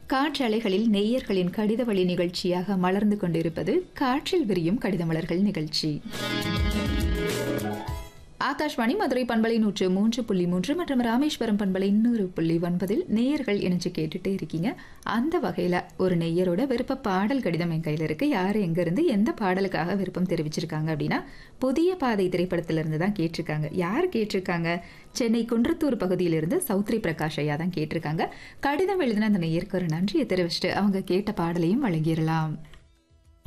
காற்றலைகளில் நேயர்களின் கடித வழி நிகழ்ச்சியாக மலர்ந்து கொண்டிருப்பது காற்றில் விரியும் கடித மலர்கள் நிகழ்ச்சி. ஆகாஷ்வாணி மதுரை பண்பலை 103.3 மற்றும் ராமேஸ்வரம் பண்பலை 100.9 நேயர்கள் இணைஞ்சு கேட்டுட்டே இருக்கீங்க. அந்த வகையில் ஒரு நேயரோட விருப்ப பாடல் கடிதம் என் கையில் இருக்கு. யார் எங்கேருந்து எந்த பாடலுக்காக விருப்பம் தெரிவிச்சிருக்காங்க அப்படின்னா, புதிய பாதை திரைப்படத்திலிருந்து தான் கேட்டிருக்காங்க. யார் கேட்டிருக்காங்க? சென்னை குன்றத்தூர் பகுதியிலிருந்து சௌத்ரி பிரகாஷ் ஐயா தான் கேட்டிருக்காங்க. கடிதம் எழுதின அந்த நேயருக்கு ஒரு நன்றியை தெரிவிச்சுட்டு அவங்க கேட்ட பாடலையும் வழங்கிடலாம்.